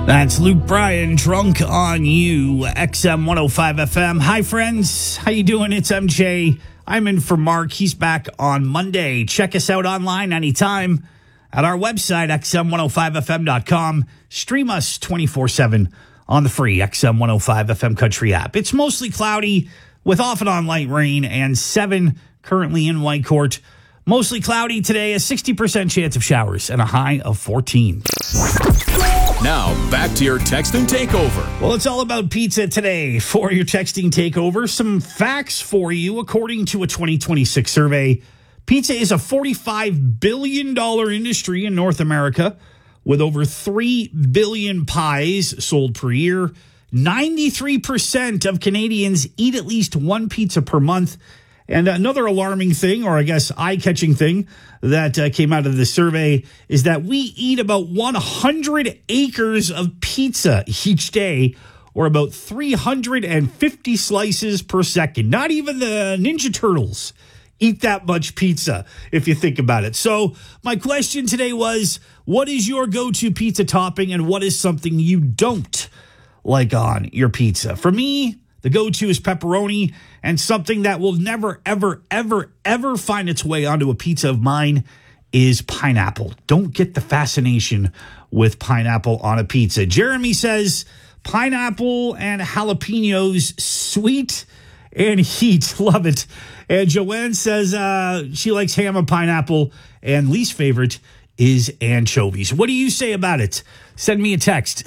That's Luke Bryan, Drunk on You, XM 105 FM. Hi, friends. How you doing? It's MJ. I'm in for Mark. He's back on Monday. Check us out online anytime at our website, xm105fm.com. Stream us 24/7 on the free XM 105 FM Country app. It's mostly cloudy with off and on light rain and 7 currently in Whitecourt. Mostly cloudy today, a 60% chance of showers and a high of 14. Now, back to your texting takeover. Well, it's all about pizza today. For your texting takeover, some facts for you. According to a 2026 survey, pizza is a $45 billion industry in North America with over 3 billion pies sold per year. 93% of Canadians eat at least one pizza per month. And another alarming thing, or I guess eye-catching thing that came out of the survey is that we eat about 100 acres of pizza each day, or about 350 slices per second. Not even the Ninja Turtles eat that much pizza, if you think about it. So my question today was, what is your go-to pizza topping, and what is something you don't like on your pizza? For me, the go-to is pepperoni, and something that will never, ever, ever, ever find its way onto a pizza of mine is pineapple. Don't get the fascination with pineapple on a pizza. Jeremy says pineapple and jalapenos, sweet and heat. Love it. And Joanne says she likes ham and pineapple, and least favorite is anchovies. What do you say about it? Send me a text,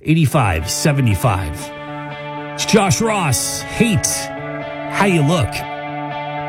780-778-8575. It's Josh Ross. Hate how you look.